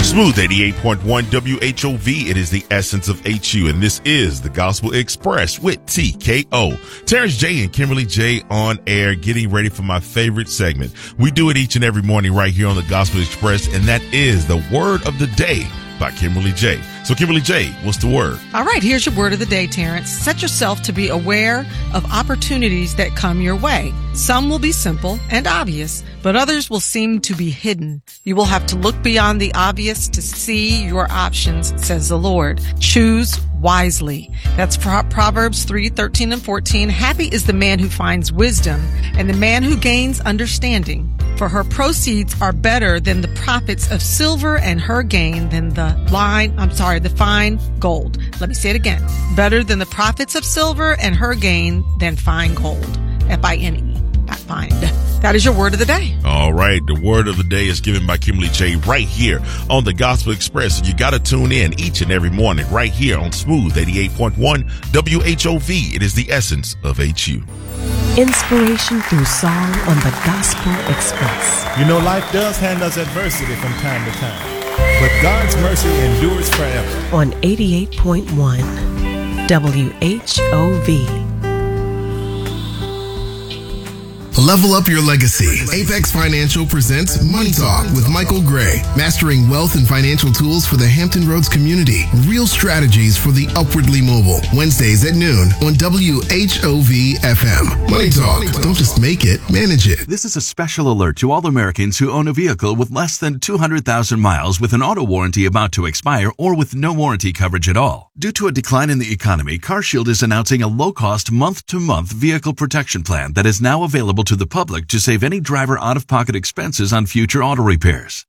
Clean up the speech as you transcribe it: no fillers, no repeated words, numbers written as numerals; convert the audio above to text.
Smooth 88.1 WHOV. It is the essence of HU, and this is the Gospel Express with TKO. Terrence J and Kimberly J on air, getting ready for my favorite segment. We do it each and every morning right here on the Gospel Express, and that is the Word of the Day by Kimberly J. So Kimberly J, what's the word? All right, here's your word of the day, Terrence. Set yourself to be aware of opportunities that come your way. Some will be simple and obvious, but others will seem to be hidden. You will have to look beyond the obvious to see your options, says the Lord. Choose wisely. That's Proverbs 3:13 and 14. Happy is the man who finds wisdom and the man who gains understanding. For her proceeds are better than the profits of silver, and her gain than the fine gold. Let me say it again. Better than the profits of silver, and her gain than fine gold. F-I-N-E, not find. That is your word of the day. All right. The word of the day is given by Kimberly J right here on the Gospel Express. You got to tune in each and every morning right here on Smooth 88.1 WHOV. It is the essence of HU. Inspiration through song on the Gospel Express. You know, life does hand us adversity from time to time, but God's mercy endures forever. On 88.1 WHOV. Level up your legacy. Apex Financial presents Money Talk with Michael Gray. Mastering wealth and financial tools for the Hampton Roads community. Real strategies for the upwardly mobile. Wednesdays at noon on WHOV FM. Money Talk. Don't just make it, manage it. This is a special alert to all Americans who own a vehicle with less than 200,000 miles with an auto warranty about to expire or with no warranty coverage at all. Due to a decline in the economy, CarShield is announcing a low-cost month-to-month vehicle protection plan that is now available to the public to save any driver out-of-pocket expenses on future auto repairs.